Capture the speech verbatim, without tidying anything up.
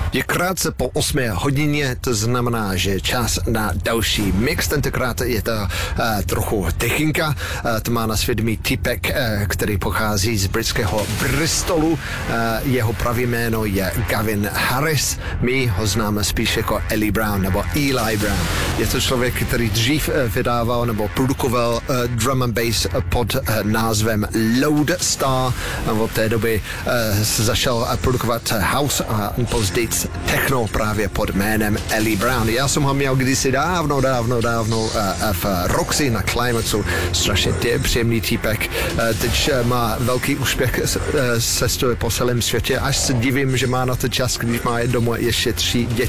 Je krátce po osmé hodině, to znamená, že čas na další mix. Tentokrát je to uh, trochu techinka. Uh, to má na svědomí týpek, uh, který pochází z britského Bristolu. Uh, jeho pravý jméno je Gavin Harris. My ho známe spíš jako Eli Brown nebo Eli Brown. Je to člověk, který dřív uh, vydával nebo produkoval uh, drum and bass pod uh, názvem Loadstar. Uh, od té doby uh, se začal uh, produkovat house a později techno právě pod jménem Eli Brown. Já jsem ho měl kdysi dávno, dávno, dávno uh, v Roxy na Climaxu. Strašně tě, příjemný týpek. Uh, teď uh, má velký úspěch, uh, cestuje po celém světě. Až se divím, že má na to čas, když má domů ještě tři děti.